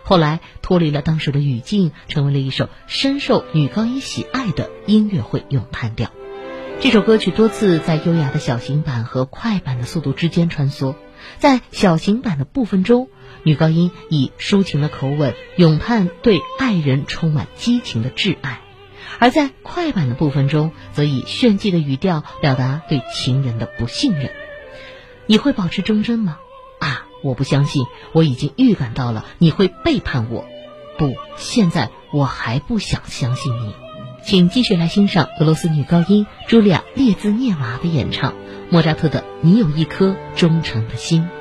后来脱离了当时的语境，成为了一首深受女高音喜爱的音乐会咏叹调。这首歌曲多次在优雅的小型版和快板的速度之间穿梭。在小型版的部分中，女高音以抒情的口吻咏叹对爱人充满激情的挚爱，而在快板的部分中，则以炫技的语调表达对情人的不信任。你会保持忠贞吗？我不相信，我已经预感到了你会背叛我。不，现在我还不想相信你。请继续来欣赏俄罗斯女高音茱莉亚·列兹涅娃的演唱，莫扎特的《你有一颗忠诚的心》。